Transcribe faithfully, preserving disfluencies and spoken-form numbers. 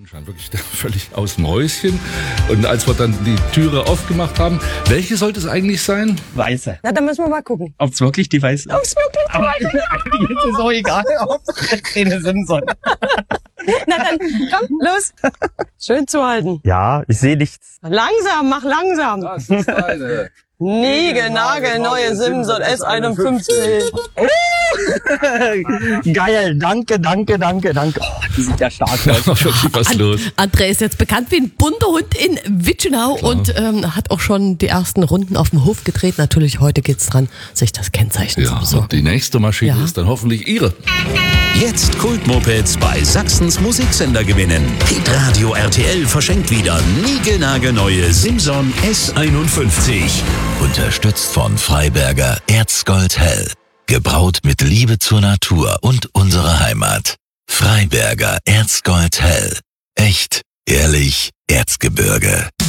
Sonnenschein, wirklich völlig aus dem Häuschen. Und als wir dann die Türe aufgemacht haben, welche sollte es eigentlich sein? Weiße. Na, dann müssen wir mal gucken. Ob es wirklich die weiße ist? Ob es wirklich Aber jetzt ist auch egal, ob es eine Simson. Na dann, komm, los. Schön zu halten. Ja, ich sehe nichts. Langsam, mach langsam. Das ist eine. Niegelnagelneue Simson S einundfünfzig. Geil, danke, danke, danke, danke. Oh, die sieht ja stark Da aus. ist noch wirklich was An- los. André ist jetzt bekannt wie ein bunter Hund in Witschenau und ähm, hat auch schon die ersten Runden auf dem Hof gedreht. Natürlich, heute geht's dran, sich das Kennzeichen zu Ja, besorgen. und die nächste Maschine Ja. ist dann hoffentlich Ihre. Jetzt Kultmopeds bei Sachsens Musiksender gewinnen. Hitradio R T L verschenkt wieder niegelnagelneue Simson S einundfünfzig. Unterstützt von Freiberger Erzgold Hell. Gebraut mit Liebe zur Natur und unserer Heimat. Freiberger Erzgold Hell. Echt, ehrlich, Erzgebirge.